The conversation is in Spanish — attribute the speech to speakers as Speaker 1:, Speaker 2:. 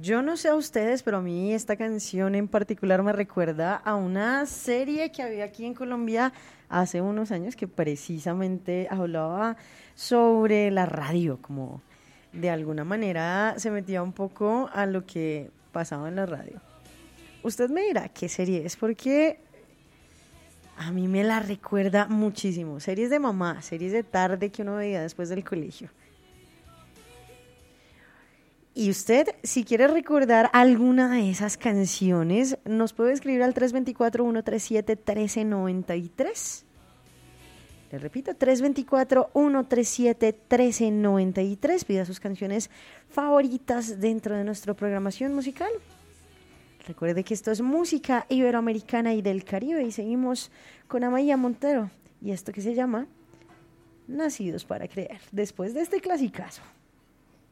Speaker 1: Yo no sé a ustedes, pero a mí esta canción en particular me recuerda a una serie que había aquí en Colombia hace unos años que precisamente hablaba sobre la radio, como de alguna manera se metía un poco a lo que pasaba en la radio. Usted me dirá qué serie es, porque a mí me la recuerda muchísimo. Series de mamá, series de tarde que uno veía después del colegio. Y usted, si quiere recordar alguna de esas canciones, nos puede escribir al 324-137-1393. Le repito, 324-137-1393. Pida sus canciones favoritas dentro de nuestra programación musical. Recuerde que esto es música iberoamericana y del Caribe y seguimos con Amaya Montero y esto que se llama Nacidos para Creer, después de este clasicazo.